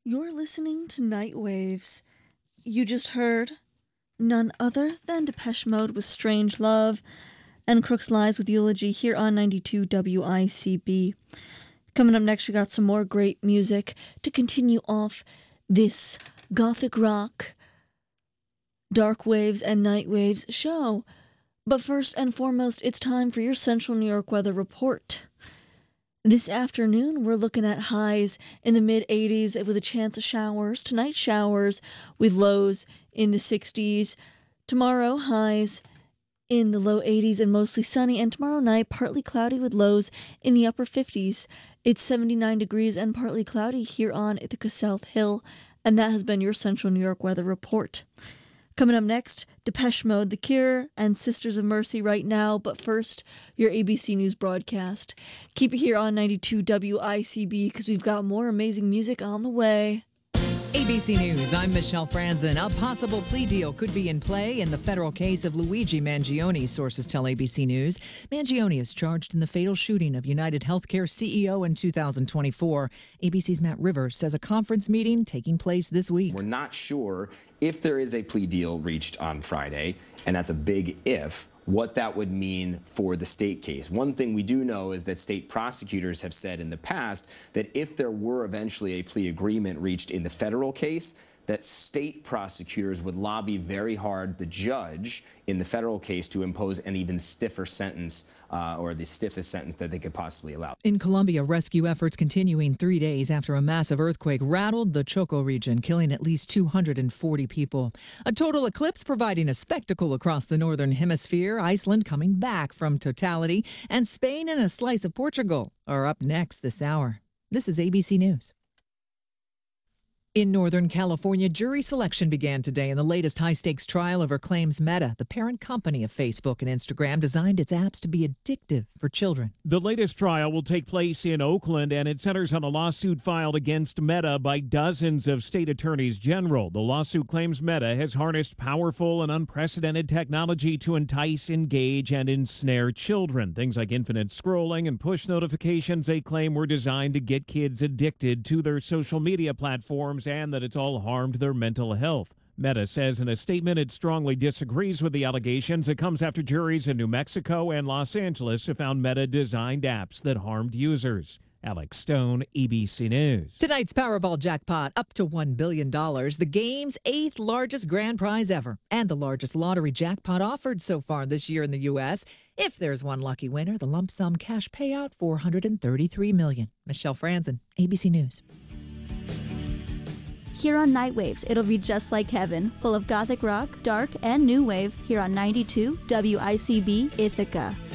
You're listening to Night Waves. You just heard none other than Depeche Mode with Strange Love and Crooks Lies with Eulogy here on 92 WICB. Coming up next, we got some more great music to continue off this gothic rock, dark waves and night waves show. But first and foremost, it's time for your Central New York weather report. This afternoon, we're looking at highs in the mid-80s with a chance of showers. Tonight, showers with lows in the 60s. Tomorrow, highs in the low 80s and mostly sunny. And tomorrow night, partly cloudy with lows in the upper 50s. It's 79 degrees and partly cloudy here on Ithaca South Hill. And that has been your Central New York weather report. Coming up next, Depeche Mode, The Cure, and Sisters of Mercy right now. But first, your ABC News broadcast. Keep it here on 92 WICB because we've got more amazing music on the way. ABC News, I'm Michelle Franzen. A possible plea deal could be in play in the federal case of Luigi Mangione, sources tell ABC News. Mangione is charged in the fatal shooting of United Healthcare CEO in 2024. ABC's Matt Rivers says a conference meeting taking place this week. We're not sure if there is a plea deal reached on Friday, and that's a big if, what that would mean for the state case. One thing we do know is that state prosecutors have said in the past that if there were eventually a plea agreement reached in the federal case, that state prosecutors would lobby very hard the judge in the federal case to impose an even stiffer sentence or the stiffest sentence that they could possibly allow. In Colombia, rescue efforts continuing 3 days after a massive earthquake rattled the Choco region, killing at least 240 people. A total eclipse providing a spectacle across the northern hemisphere, Iceland coming back from totality, and Spain and a slice of Portugal are up next this hour. This is ABC News. In Northern California, jury selection began today in the latest high-stakes trial over claims Meta, the parent company of Facebook and Instagram, designed its apps to be addictive for children. The latest trial will take place in Oakland, and it centers on a lawsuit filed against Meta by dozens of state attorneys general. The lawsuit claims Meta has harnessed powerful and unprecedented technology to entice, engage, and ensnare children. Things like infinite scrolling and push notifications they claim were designed to get kids addicted to their social media platforms, and that it's all harmed their mental health. Meta says in a statement it strongly disagrees with the allegations. It comes after juries in New Mexico and Los Angeles have found Meta-designed apps that harmed users. Alex Stone, ABC News. Tonight's Powerball jackpot up to $1 billion, the game's 8th largest grand prize ever, and the largest lottery jackpot offered so far this year in the U.S. If there's one lucky winner, the lump sum cash payout, $433 million. Michelle Franzen, ABC News. Here on Night Waves, it'll be just like heaven, full of gothic rock, dark, and new wave here on 92 WICB Ithaca.